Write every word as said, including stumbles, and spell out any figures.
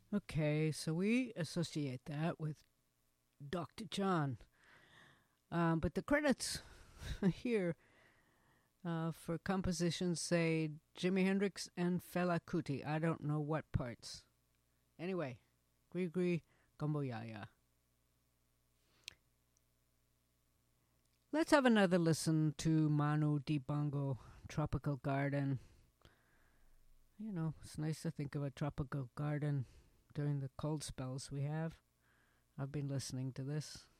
Okay, so we associate that with doctor John. Um, but the credits here uh, for compositions say Jimi Hendrix and Fela Kuti. I don't know what parts. Anyway, Grigri Gomboyaya. Let's have another listen to Manu Dibango, Tropical Garden. You know, it's nice to think of a tropical garden during the cold spells we have. I've been listening to this.